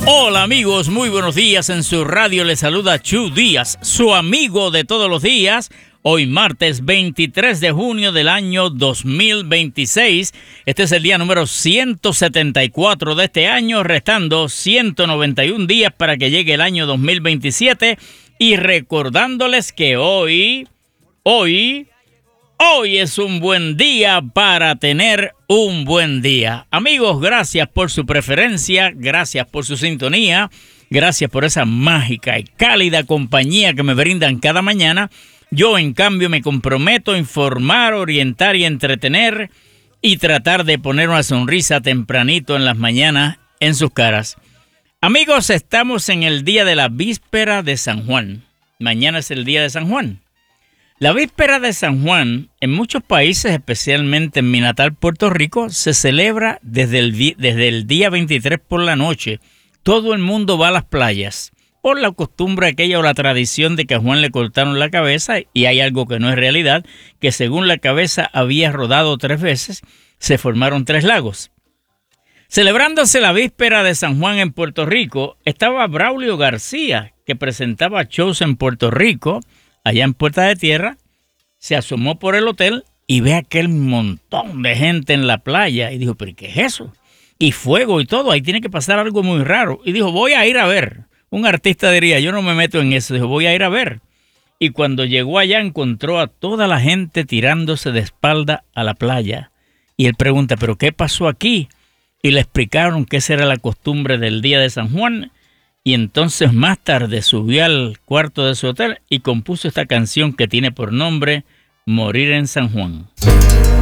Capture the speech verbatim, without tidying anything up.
Hola amigos, muy buenos días. En su radio les saluda Chu Díaz, su amigo de todos los días. Hoy martes veintitrés de junio del año dos mil veintiséis. Este es el día número ciento setenta y cuatro de este año, restando ciento noventa y un días para que llegue el año dos mil veintisiete. Y recordándoles que hoy, hoy, hoy es un buen día para tener un buen día. Amigos, gracias por su preferencia, gracias por su sintonía, gracias por esa mágica y cálida compañía que me brindan cada mañana. Yo, en cambio, me comprometo a informar, orientar y entretener y tratar de poner una sonrisa tempranito en las mañanas en sus caras. Amigos, estamos en el día de la víspera de San Juan. Mañana es el día de San Juan. La víspera de San Juan, en muchos países, especialmente en mi natal Puerto Rico, se celebra desde el, desde el día veintitrés por la noche. Todo el mundo va a las playas por la costumbre aquella o la tradición de que a Juan le cortaron la cabeza, y hay algo que no es realidad, que según la cabeza había rodado tres veces, se formaron tres lagos. Celebrándose la víspera de San Juan en Puerto Rico, estaba Braulio García, que presentaba shows en Puerto Rico, allá en Puerta de Tierra. Se asomó por el hotel y ve aquel montón de gente en la playa y dijo, ¿pero qué es eso? Y fuego y todo, ahí tiene que pasar algo muy raro. Y dijo, voy a ir a ver. Un artista diría, yo no me meto en eso. Dijo, voy a ir a ver. Y cuando llegó allá encontró a toda la gente tirándose de espalda a la playa. Y él pregunta, ¿pero qué pasó aquí? Y le explicaron que esa era la costumbre del día de San Juan. Y entonces más tarde subió al cuarto de su hotel y compuso esta canción que tiene por nombre Morir en San Juan.